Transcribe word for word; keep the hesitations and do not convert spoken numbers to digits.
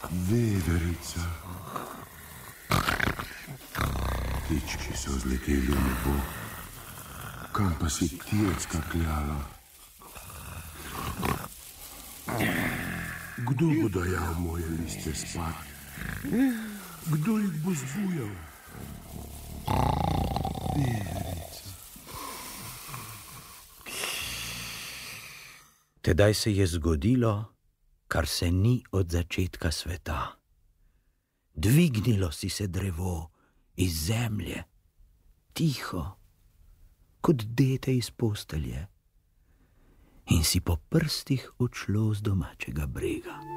Veverica. Ptički so zleteli v nebo. Kam pa si ti odskakljala? Kdo bo dajal moje liste spat? Kdo jih bo zbujal? Veverica. Tedaj se je zgodilo, kar se ni od začetka sveta. Dvignilo si se drevo iz zemlje, tiho, kot dete iz postelje, in si po prstih odšlo z domačega brega.